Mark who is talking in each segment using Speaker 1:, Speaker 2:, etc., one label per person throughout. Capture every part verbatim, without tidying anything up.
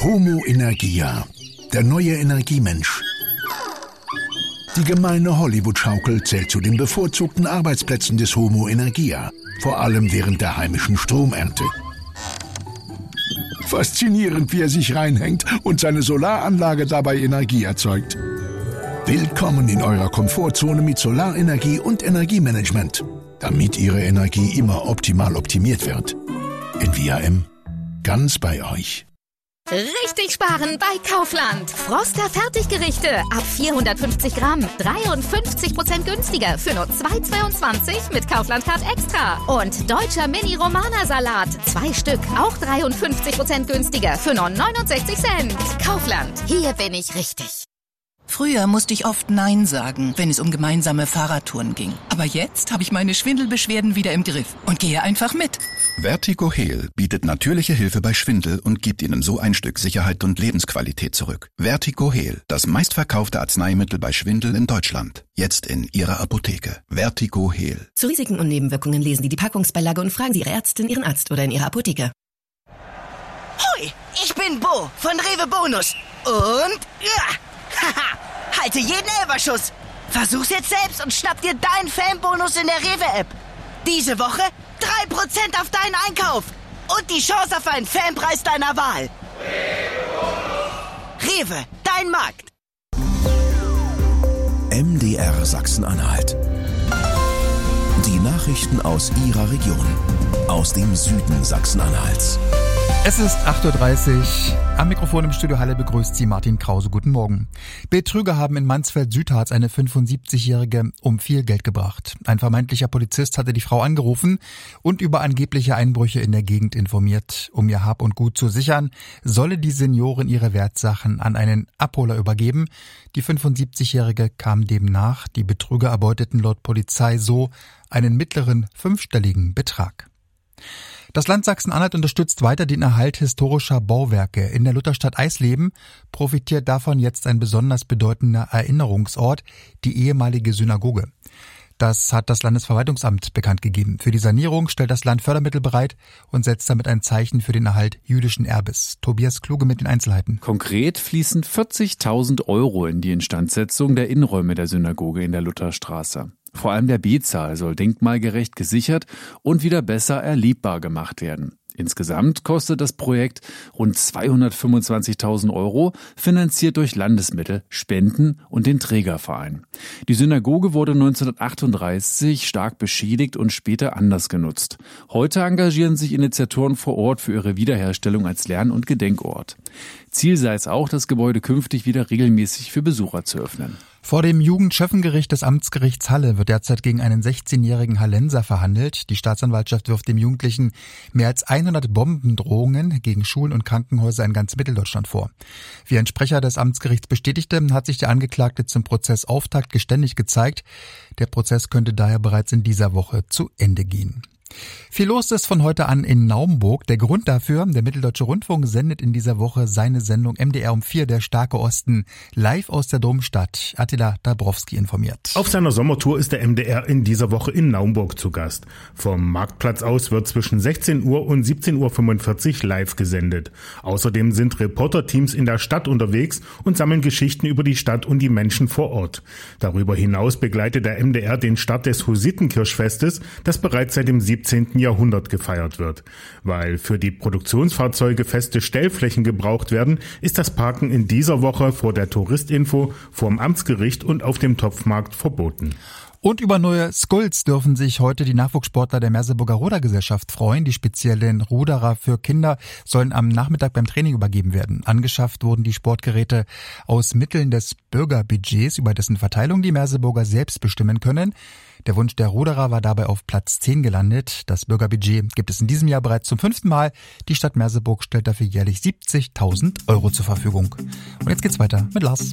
Speaker 1: Homo Energia, der neue Energiemensch. Die gemeine Hollywood-Schaukel zählt zu den bevorzugten Arbeitsplätzen des Homo Energia, vor allem während der heimischen Stromernte. Faszinierend, wie er sich reinhängt und seine Solaranlage dabei Energie erzeugt. Willkommen in eurer Komfortzone mit Solarenergie und Energiemanagement, damit Ihre Energie immer optimal optimiert wird. In V R M, ganz bei euch.
Speaker 2: Richtig sparen bei Kaufland. Froster Fertiggerichte ab vierhundertfünfzig Gramm. dreiundfünfzig Prozent günstiger für nur zwei Euro zweiundzwanzig mit Kaufland-Card Extra. Und deutscher Mini-Romana-Salat. Zwei Stück, auch dreiundfünfzig Prozent günstiger für nur neunundsechzig Cent. Kaufland, hier bin ich richtig.
Speaker 3: Früher musste ich oft Nein sagen, wenn es um gemeinsame Fahrradtouren ging. Aber jetzt habe ich meine Schwindelbeschwerden wieder im Griff und gehe einfach mit.
Speaker 4: Vertigo Heal bietet natürliche Hilfe bei Schwindel und gibt Ihnen so ein Stück Sicherheit und Lebensqualität zurück. Vertigo Heal, das meistverkaufte Arzneimittel bei Schwindel in Deutschland. Jetzt in Ihrer Apotheke. Vertigo Heal.
Speaker 5: Zu Risiken und Nebenwirkungen lesen Sie die Packungsbeilage und fragen Sie Ihre Ärztin, Ihren Arzt oder in Ihrer Apotheke.
Speaker 6: Hoi, ich bin Bo von Rewe Bonus. Und ja, haha, halte jeden Elberschuss. Versuch's jetzt selbst und schnapp dir deinen Fanbonus in der Rewe-App. Diese Woche drei Prozent auf deinen Einkauf und die Chance auf einen Fanpreis deiner Wahl. Rewe, dein Markt.
Speaker 7: M D R Sachsen-Anhalt. Die Nachrichten aus Ihrer Region. Aus dem Süden Sachsen-Anhalts.
Speaker 8: Es ist acht Uhr dreißig. Am Mikrofon im Studio Halle begrüßt Sie Martin Krause. Guten Morgen. Betrüger haben in Mansfeld-Südharz eine fünfundsiebzigjährige um viel Geld gebracht. Ein vermeintlicher Polizist hatte die Frau angerufen und über angebliche Einbrüche in der Gegend informiert. Um ihr Hab und Gut zu sichern, solle die Seniorin ihre Wertsachen an einen Abholer übergeben. Die fünfundsiebzigjährige kam dem nach. Die Betrüger erbeuteten laut Polizei so einen mittleren fünfstelligen Betrag. Das Land Sachsen-Anhalt unterstützt weiter den Erhalt historischer Bauwerke. In der Lutherstadt Eisleben profitiert davon jetzt ein besonders bedeutender Erinnerungsort, die ehemalige Synagoge. Das hat das Landesverwaltungsamt bekannt gegeben. Für die Sanierung stellt das Land Fördermittel bereit und setzt damit ein Zeichen für den Erhalt jüdischen Erbes. Tobias Kluge mit den Einzelheiten.
Speaker 9: Konkret fließen vierzigtausend Euro in die Instandsetzung der Innenräume der Synagoge in der Lutherstraße. Vor allem der B-Saal soll denkmalgerecht gesichert und wieder besser erlebbar gemacht werden. Insgesamt kostet das Projekt rund zweihundertfünfundzwanzigtausend Euro, finanziert durch Landesmittel, Spenden und den Trägerverein. Die Synagoge wurde neunzehnhundertachtunddreißig stark beschädigt und später anders genutzt. Heute engagieren sich Initiatoren vor Ort für ihre Wiederherstellung als Lern- und Gedenkort. Ziel sei es auch, das Gebäude künftig wieder regelmäßig für Besucher zu öffnen.
Speaker 8: Vor dem Jugendschöffengericht des Amtsgerichts Halle wird derzeit gegen einen sechzehnjährigen Hallenser verhandelt. Die Staatsanwaltschaft wirft dem Jugendlichen mehr als hundert Bombendrohungen gegen Schulen und Krankenhäuser in ganz Mitteldeutschland vor. Wie ein Sprecher des Amtsgerichts bestätigte, hat sich der Angeklagte zum Prozessauftakt geständig gezeigt. Der Prozess könnte daher bereits in dieser Woche zu Ende gehen. Viel los ist von heute an in Naumburg. Der Grund dafür, der Mitteldeutsche Rundfunk sendet in dieser Woche seine Sendung M D R um vier, der starke Osten, live aus der Domstadt. Attila Dabrowski informiert.
Speaker 10: Auf seiner Sommertour ist der M D R in dieser Woche in Naumburg zu Gast. Vom Marktplatz aus wird zwischen sechzehn Uhr und siebzehn Uhr fünfundvierzig live gesendet. Außerdem sind Reporterteams in der Stadt unterwegs und sammeln Geschichten über die Stadt und die Menschen vor Ort. Darüber hinaus begleitet der M D R den Start des Hussitenkirchfestes, das bereits seit dem siebzehnten Jahrhundert gefeiert wird. Weil für die Produktionsfahrzeuge feste Stellflächen gebraucht werden, ist das Parken in dieser Woche vor der Touristinfo, vorm Amtsgericht und auf dem Topfmarkt verboten.
Speaker 8: Und über neue Skulls dürfen sich heute die Nachwuchssportler der Merseburger Rudergesellschaft freuen. Die speziellen Ruderer für Kinder sollen am Nachmittag beim Training übergeben werden. Angeschafft wurden die Sportgeräte aus Mitteln des Bürgerbudgets, über dessen Verteilung die Merseburger selbst bestimmen können. Der Wunsch der Ruderer war dabei auf Platz zehn gelandet. Das Bürgerbudget gibt es in diesem Jahr bereits zum fünften Mal. Die Stadt Merseburg stellt dafür jährlich siebzigtausend Euro zur Verfügung. Und jetzt geht's weiter mit Lars.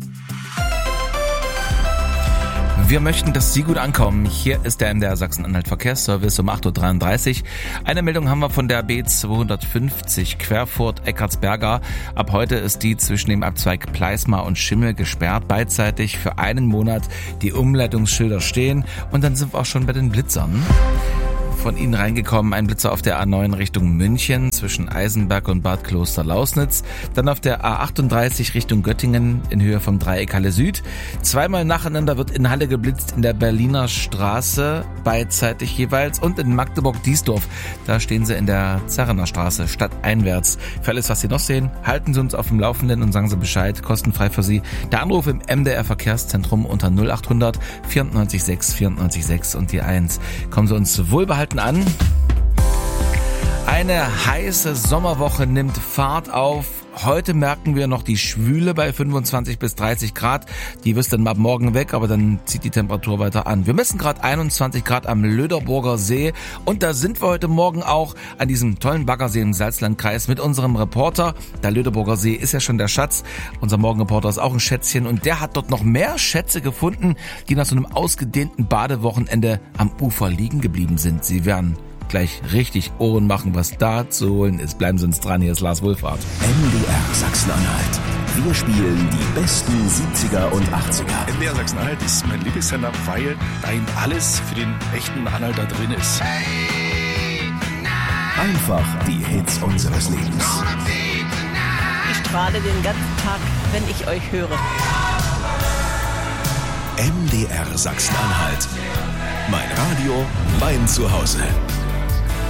Speaker 11: Wir möchten, dass Sie gut ankommen. Hier ist der M D R Sachsen-Anhalt Verkehrsservice um acht Uhr dreiunddreißig. Eine Meldung haben wir von der B zweihundertfünfzig Querfurt-Eckartsberger. Ab heute ist die zwischen dem Abzweig Pleismar und Schimmel gesperrt. Beidseitig für einen Monat die Umleitungsschilder stehen. Und dann sind wir auch schon bei den Blitzern. von Ihnen reingekommen. Ein Blitzer auf der A neun Richtung München zwischen Eisenberg und Bad Kloster-Lausnitz. Dann auf der A achtunddreißig Richtung Göttingen in Höhe vom Dreieck Halle Süd. Zweimal nacheinander wird in Halle geblitzt in der Berliner Straße, beidseitig jeweils. Und in Magdeburg-Diesdorf, da stehen Sie in der Zerrener Straße, stadteinwärts. Für alles, was Sie noch sehen, halten Sie uns auf dem Laufenden und sagen Sie Bescheid, kostenfrei für Sie. Der Anruf im M D R Verkehrszentrum unter null achthundert vierundneunzig sechs vierundneunzig sechs und die eins. Kommen Sie uns wohlbehalten an. Eine heiße Sommerwoche nimmt Fahrt auf. Heute merken wir noch die Schwüle bei fünfundzwanzig bis dreißig Grad. Die ist dann ab morgen weg, aber dann zieht die Temperatur weiter an. Wir messen gerade einundzwanzig Grad am Löderburger See und da sind wir heute Morgen auch an diesem tollen Baggersee im Salzlandkreis mit unserem Reporter. Der Löderburger See ist ja schon der Schatz. Unser Morgenreporter ist auch ein Schätzchen und der hat dort noch mehr Schätze gefunden, die nach so einem ausgedehnten Badewochenende am Ufer liegen geblieben sind. Sie werden gleich richtig Ohren machen, was da zu holen ist. Bleiben Sie uns dran, hier ist Lars Wohlfahrt.
Speaker 7: M D R Sachsen-Anhalt. Wir spielen die besten siebziger und achtziger.
Speaker 12: M D R Sachsen-Anhalt ist mein Lieblingssender, weil da eben alles für den echten Anhalter drin ist.
Speaker 7: Einfach die Hits unseres Lebens.
Speaker 13: Ich strahle den ganzen Tag, wenn ich euch höre.
Speaker 7: M D R Sachsen-Anhalt. Mein Radio, mein Zuhause.